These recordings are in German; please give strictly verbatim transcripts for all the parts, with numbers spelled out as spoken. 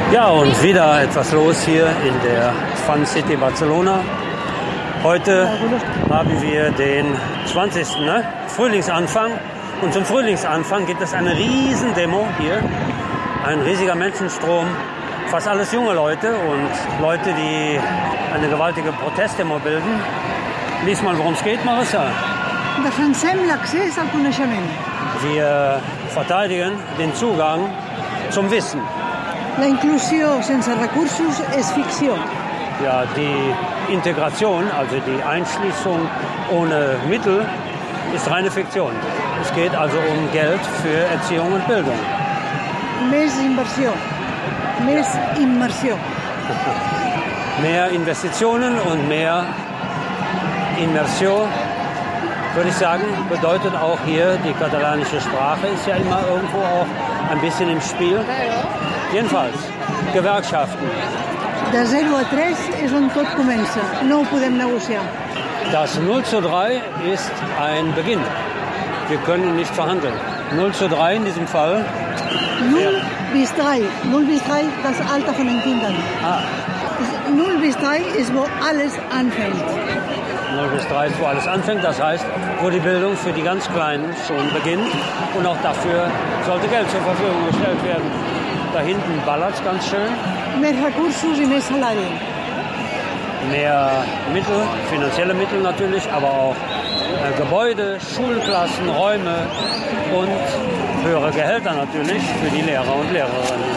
Ja, und wieder etwas los hier in der Fun City Barcelona. Heute haben wir den zwanzigsten Ne? Frühlingsanfang. Und zum Frühlingsanfang gibt es eine riesen Demo hier. Ein riesiger Menschenstrom. Fast alles junge Leute und Leute, die eine gewaltige Protestdemo bilden. Lies mal, worum es geht, Marissa. Defensem l'accés al coneixement. Wir verteidigen den Zugang zum Wissen. La inclusió sense recursos és ficció. Ja, die Integration, also die Einschließung ohne Mittel, ist reine Fiktion. Es geht also um Geld für Erziehung und Bildung. Més inversió. Més immersió. Mehr Investitionen und mehr Immersion, würde ich sagen, bedeutet auch hier, die katalanische Sprache ist ja immer irgendwo auch ein bisschen im Spiel. Jedenfalls, Gewerkschaften. De zero a tres és on tot comença. No ho podem negociar. Das null zu drei ist ein Beginn. Wir können nicht verhandeln. null zu drei in diesem Fall. null bis drei. null bis drei, das Alter von den Kindern. Ah. null bis drei ist, wo alles anfängt. null bis drei ist, wo alles anfängt. Das heißt, wo die Bildung für die ganz Kleinen schon beginnt. Und auch dafür sollte Geld zur Verfügung gestellt werden. Da hinten ballert es ganz schön. Més recursos i més salari. Mehr Mittel, finanzielle Mittel natürlich, aber auch äh, Gebäude, Schulklassen, Räume und höhere Gehälter natürlich für die Lehrer und Lehrerinnen.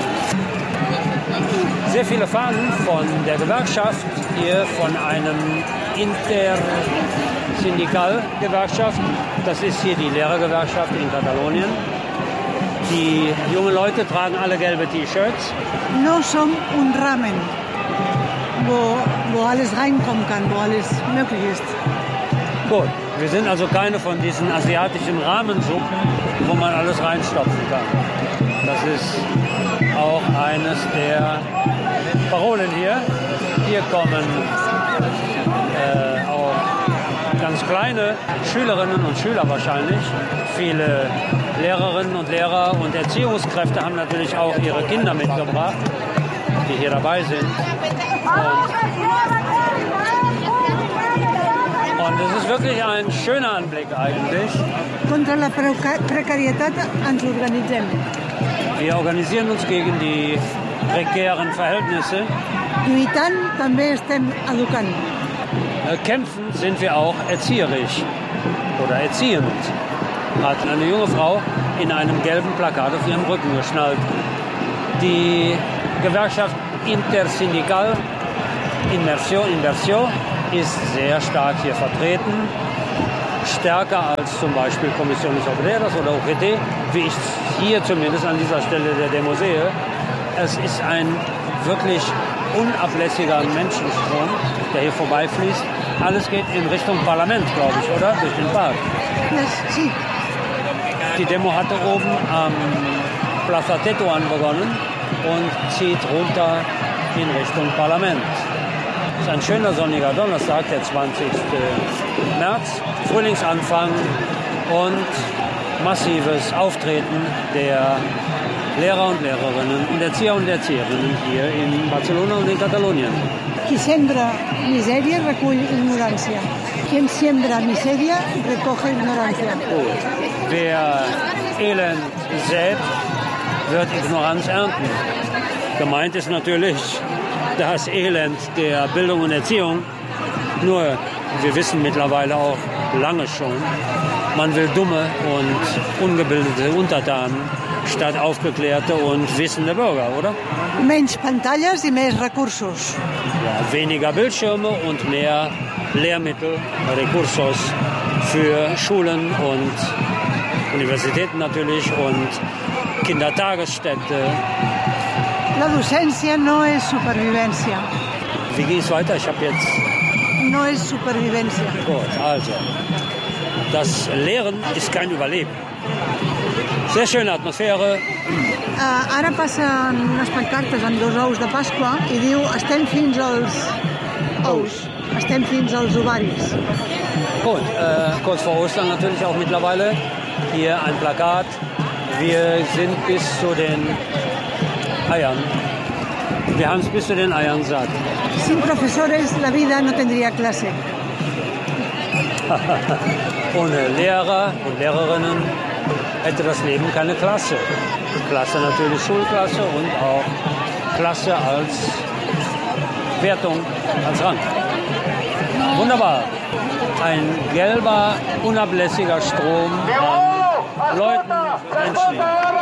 Sehr viele Fahnen von der Gewerkschaft, hier von einem Intersyndikalgewerkschaft. Das ist hier die Lehrergewerkschaft in Katalonien. Die jungen Leute tragen alle gelbe T-Shirts. No som un ramen, wo, wo alles reinkommen kann, wo alles möglich ist. Gut, wir sind also keine von diesen asiatischen Rahmensuppen, wo man alles reinstopfen kann. Das ist auch eines der Parolen hier. Hier kommen äh, auch ganz kleine Schülerinnen und Schüler wahrscheinlich. Viele Lehrerinnen und Lehrer und Erziehungskräfte haben natürlich auch ihre Kinder mitgebracht, die hier dabei sind. Und, und es ist wirklich ein schöner Anblick eigentlich. Contra la precarietat ens organitzem. Wir organisieren uns gegen die prekären Verhältnisse. Lluitant també estem educant. Kämpfen sind wir auch erzieherisch oder erziehend. Hat eine junge Frau in einem gelben Plakat auf ihrem Rücken geschnallt. Die Gewerkschaft Intersyndical Immersion, Inversión ist sehr stark hier vertreten. Stärker als zum Beispiel Comisiones Obreras oder O G T, wie ich hier zumindest an dieser Stelle der Demo sehe. Es ist ein wirklich unablässiger Menschenstrom, der hier vorbeifließt. Alles geht in Richtung Parlament, glaube ich, oder? Durch den Park. Das sieht. Die Demo hatte oben am Plaza Tetuan begonnen und zieht runter in Richtung Parlament. Es ist ein schöner sonniger Donnerstag, der zwanzigsten März, Frühlingsanfang und massives Auftreten der Lehrer und Lehrerinnen und Erzieher und Erzieherinnen hier in Barcelona und in Katalonien. Qui sembra misèria recull ignorància. Quien siembra miseria recoge ignorancia. Gut. Wer Elend sät, wird Ignoranz ernten. Gemeint ist natürlich das Elend der Bildung und Erziehung. Nur, wir wissen mittlerweile auch lange schon, man will dumme und ungebildete Untertanen statt aufgeklärte und wissende Bürger, oder? Menys pantalles i més recursos. Ja, weniger Bildschirme und mehr Lehrmittel, Recursos für Schulen und Universitäten natürlich und Kindertagesstätte. La docència no és supervivència. Wie geht es weiter? Ich habe jetzt... No és supervivència. Gut, also. Das Lehren ist kein Überleben. Sehr schöne Atmosphäre. Uh, ara passen unes pancartes amb dos ous de Pasqua i diu estem fins als ous, estem fins als ovaris. Gut, äh, kurz vor Ostern natürlich auch mittlerweile. Hier ein Plakat. Wir sind bis zu den Eiern. Wir haben es bis zu den Eiern satt. Sin profesores la vida no tendría clase. Ohne Lehrer und Lehrerinnen hätte das Leben keine Klasse. Klasse natürlich Schulklasse und auch Klasse als Wertung, als Rang. Wunderbar. Ein gelber, unablässiger Strom an Leuten, Menschen.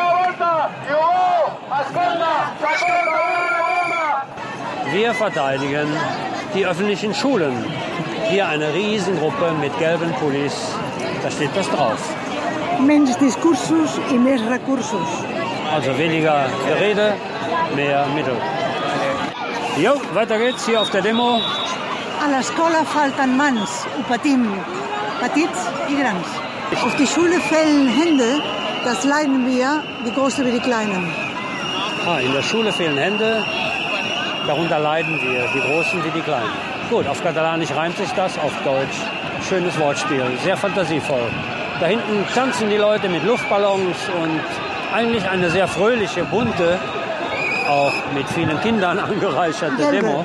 Wir verteidigen die öffentlichen Schulen. Hier eine Riesengruppe mit gelben Pullis. Da steht das drauf. Menys discursos i més recursos. Also weniger Gerede, mehr Mittel. Jo, weiter geht's hier auf der Demo. A l'escola falten mans, ho patim, petits i grans. Auf die Schule fehlen Hände, das leiden wir, die Großen wie die Kleinen. Ah, in der Schule fehlen Hände, darunter leiden wir, die Großen wie die Kleinen. Gut, auf Katalanisch reimt sich das, auf Deutsch. Schönes Wortspiel, sehr fantasievoll. Da hinten tanzen die Leute mit Luftballons und eigentlich eine sehr fröhliche, bunte, auch mit vielen Kindern angereicherte Gelbe. Demo.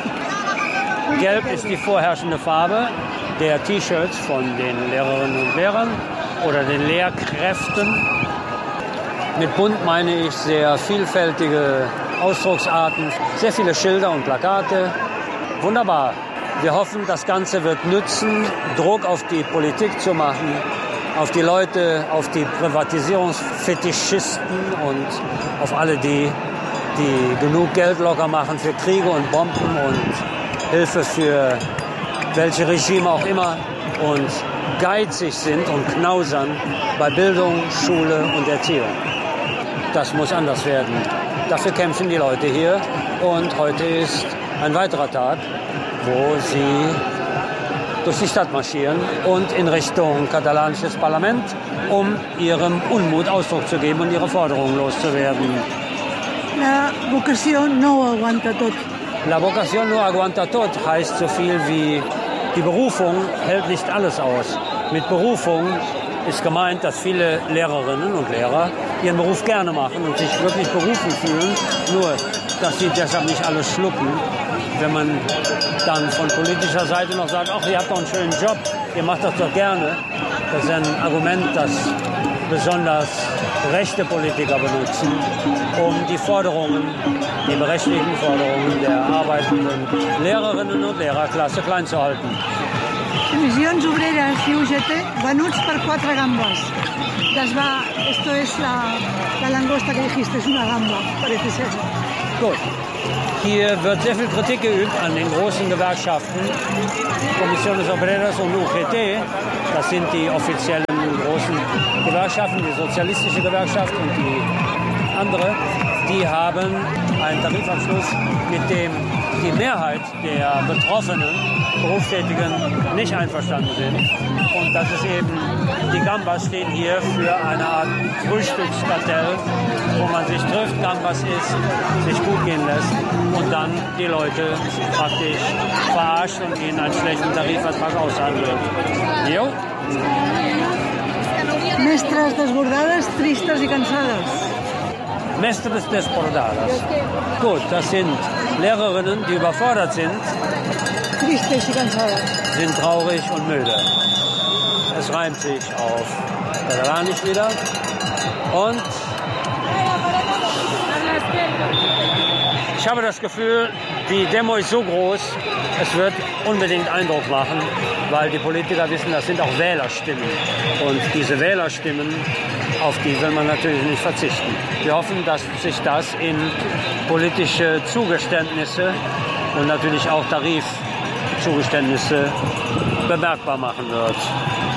Gelb ist die vorherrschende Farbe der T-Shirts von den Lehrerinnen und Lehrern oder den Lehrkräften. Mit bunt meine ich sehr vielfältige Ausdrucksarten, sehr viele Schilder und Plakate. Wunderbar. Wir hoffen, das Ganze wird nützen, Druck auf die Politik zu machen, auf die Leute, auf die Privatisierungsfetischisten und auf alle die, die genug Geld locker machen für Kriege und Bomben und Hilfe für welche Regime auch immer und geizig sind und knausern bei Bildung, Schule und Erziehung. Das muss anders werden. Dafür kämpfen die Leute hier und heute ist ein weiterer Tag, wo sie durch die Stadt marschieren und in Richtung katalanisches Parlament, um ihrem Unmut Ausdruck zu geben und ihre Forderungen loszuwerden. La vocació no ho aguanta tot. La vocación no aguanta tot heißt so viel wie die Berufung hält nicht alles aus. Mit Berufung ist gemeint, dass viele Lehrerinnen und Lehrer ihren Beruf gerne machen und sich wirklich berufen fühlen, nur dass sie deshalb nicht alles schlucken. Wenn man dann von politischer Seite noch sagt, ach, ihr habt doch einen schönen Job, ihr macht das doch gerne, das ist ein Argument, das besonders rechte Politiker benutzen, um die Forderungen, die berechtigten Forderungen der arbeitenden Lehrerinnen und Lehrerklasse klein zu halten. Comissions Obreres i U G T venuts per quatre gambes. Das war, esto es la, la langosta que dijiste, es una gamba, parece ser. Gut. Hier wird sehr viel Kritik geübt an den großen Gewerkschaften, Comisiones Obreras und U G T. Das sind die offiziellen großen Gewerkschaften, die sozialistische Gewerkschaft und die andere. Die haben einen Tarifabschluss, mit dem die Mehrheit der betroffenen Berufstätigen nicht einverstanden sind. Und das ist eben, die Gambas stehen hier für eine Art Frühstückskartell, wo man sich trifft, Gambas isst, sich gut gehen lässt und dann die Leute praktisch verarscht und ihnen einen schlechten Tarifvertrag aushandelt. Jo? Mestres desbordades, tristes i cansades. Mestres desbordadas. Gut, das sind Lehrerinnen, die überfordert sind, Tristes i cansades. sind traurig und müde. Es reimt sich auf Katalanisch wieder. Und ich habe das Gefühl, die Demo ist so groß, es wird unbedingt Eindruck machen, weil die Politiker wissen, das sind auch Wählerstimmen. Und diese Wählerstimmen, auf die will man natürlich nicht verzichten. Wir hoffen, dass sich das in politische Zugeständnisse und natürlich auch Tarifzugeständnisse bemerkbar machen wird.